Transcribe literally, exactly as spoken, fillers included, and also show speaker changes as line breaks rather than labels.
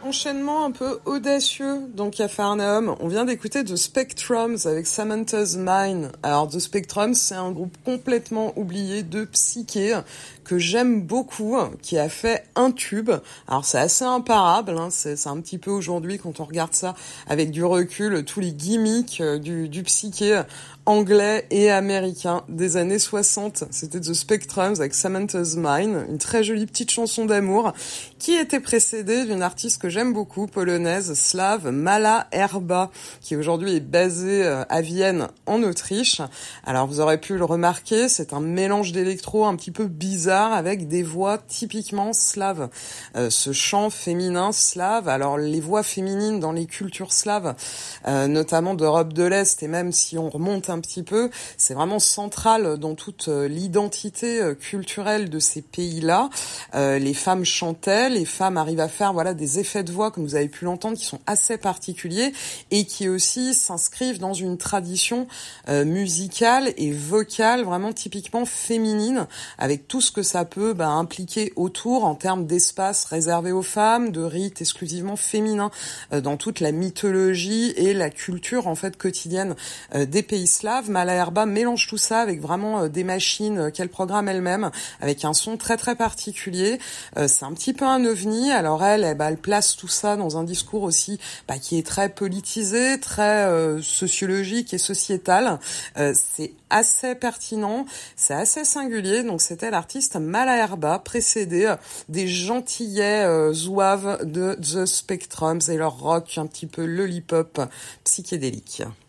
Enchaînement un peu audacieux dans Capharnaüm. On vient d'écouter The Spectrums avec Samantha's Mind. Alors The Spectrums, c'est un groupe complètement oublié de psyché que j'aime beaucoup, qui a fait un tube. Alors c'est assez imparable, hein. c'est, c'est un petit peu aujourd'hui quand on regarde ça avec du recul, tous les gimmicks du, du psyché anglais et américain des années soixante. C'était The Spectrums avec Samantha's Mind, une très jolie petite chanson d'amour qui était précédée d'une artiste que j'aime beaucoup, polonaise, slave, Mala Herba, qui aujourd'hui est basée à Vienne en Autriche. Alors vous aurez pu le remarquer, c'est un mélange d'électro un petit peu bizarre avec des voix typiquement slaves. Euh, ce chant féminin slave, alors les voix féminines dans les cultures slaves, euh, notamment d'Europe de l'Est, et même si on remonte un petit peu, c'est vraiment central dans toute l'identité culturelle de ces pays-là. Euh, les femmes chantaient, les femmes arrivent à faire voilà des effets de voix, comme vous avez pu l'entendre, qui sont assez particuliers et qui aussi s'inscrivent dans une tradition euh, musicale et vocale vraiment typiquement féminine, avec tout ce que ça peut bah, impliquer autour en termes d'espace réservé aux femmes, de rites exclusivement féminins euh, dans toute la mythologie et la culture en fait quotidienne euh, des pays slaves. Mala Herba mélange tout ça avec vraiment euh, des machines euh, qu'elle programme elle-même, avec un son très très particulier. Euh, c'est un petit peu un ovni. Alors elle, eh, bah, elle place tout ça dans un discours aussi bah, qui est très politisé, très euh, sociologique et sociétal. Euh, c'est assez pertinent, c'est assez singulier. Donc c'était l'artiste Mala Herba, précédée des gentillets euh, zouaves de The Spectrums et leur rock un petit peu lollipop psychédélique.